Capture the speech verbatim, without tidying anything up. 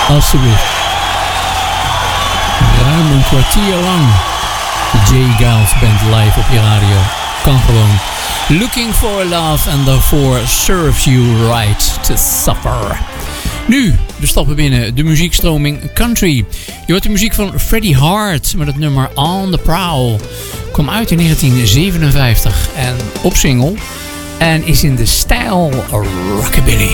Alsjeblieft. Ruim een kwartier lang. De J. Geils Band live op je radio. Kan gewoon. Looking for Love and therefore serves you right to suffer. Nu, we stappen binnen de muziekstroming country. Je hoort de muziek van Freddie Hart met het nummer On the Prowl. Kwam uit in negentien zevenenvijftig en op single. En is in de stijl rockabilly.